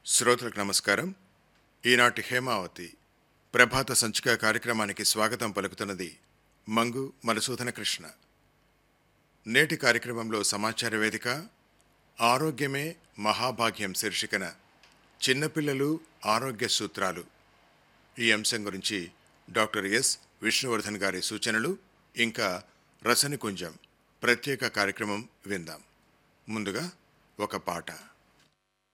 శ్రోతలకు నమస్కారం. ఈనాటి హేమావతి ప్రభాత సంచిక కార్యక్రమానికి స్వాగతం పలుకుతున్నది మంగు మధుసూదన కృష్ణ. నేటి కార్యక్రమంలో సమాచార వేదిక ఆరోగ్యమే మహాభాగ్యం శీర్షికన చిన్నపిల్లలు ఆరోగ్య సూత్రాలు ఈ అంశం గురించి డాక్టర్ ఎస్ విష్ణువర్ధన్ గారి సూచనలు ఇంకా రసనికుంజం ప్రత్యేక కార్యక్రమం విందాం. ముందుగా ఒక పాట.